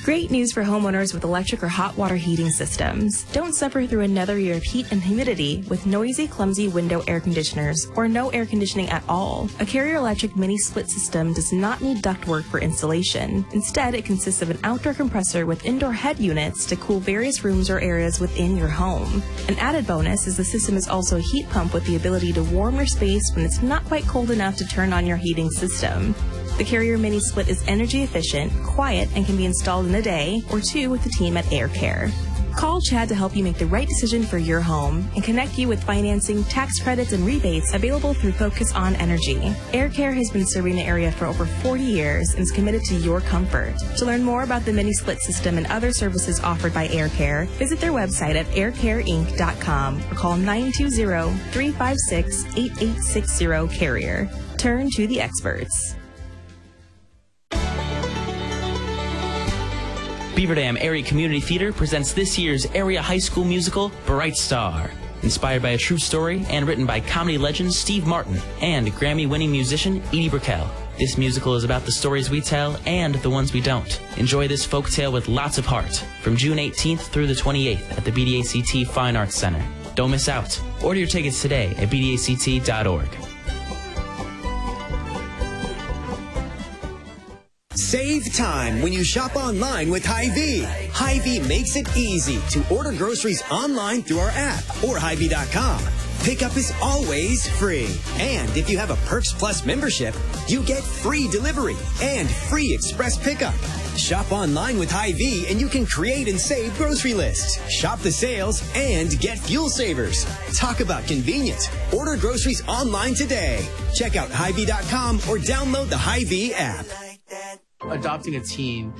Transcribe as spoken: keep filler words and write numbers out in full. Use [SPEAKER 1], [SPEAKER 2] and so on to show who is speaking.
[SPEAKER 1] Great news for homeowners with electric or hot water heating systems. Don't suffer through another year of heat and humidity with noisy, clumsy window air conditioners or no air conditioning at all. A Carrier Electric mini split system does not need ductwork for installation. Instead, it consists of an outdoor compressor with indoor head units to cool various rooms or areas within your home. An added bonus is the system is also a heat pump with the ability to warm your space when it's not quite cold enough to turn on your heating system. The Carrier Mini Split is energy efficient, quiet, and can be installed in a day or two with the team at Air Care. Call Chad to help you make the right decision for your home and connect you with financing, tax credits, and rebates available through Focus on Energy. Air Care has been serving the area for over forty years and is committed to your comfort. To learn more about the Mini Split system and other services offered by Air Care, visit their website at air care inc dot com or call nine two zero, three five six, eight eight six zero Carrier. Turn to the experts.
[SPEAKER 2] Beaver Dam Area Community Theater presents this year's area high school musical, Bright Star. Inspired by a true story and written by comedy legend Steve Martin and Grammy-winning musician Edie Brickell. This musical is about the stories we tell and the ones we don't. Enjoy this folktale with lots of heart from June eighteenth through the twenty-eighth at the B D A C T Fine Arts Center. Don't miss out. Order your tickets today at b d a c t dot org.
[SPEAKER 3] Save time when you shop online with Hy-Vee. Hy-Vee makes it easy to order groceries online through our app or hy vee dot com. Pickup is always free. And if you have a Perks Plus membership, you get free delivery and free express pickup. Shop online with Hy-Vee and you can create and save grocery lists. Shop the sales and get fuel savers. Talk about convenient. Order groceries online today. Check out hy vee dot com or download the Hy-Vee app.
[SPEAKER 4] Adopting a teen